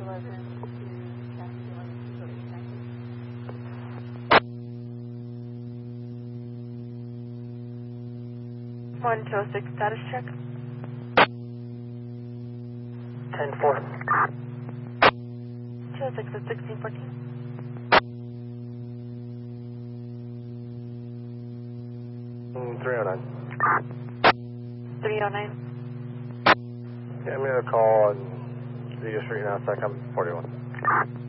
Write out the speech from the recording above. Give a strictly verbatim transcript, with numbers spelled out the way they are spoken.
eleven to Chassis eleven to eight ninety. one two oh six status check. ten four. two oh six at sixteen fourteen. three oh nine. three oh nine. Yeah, I'm going to call and see you straight now, second forty-one.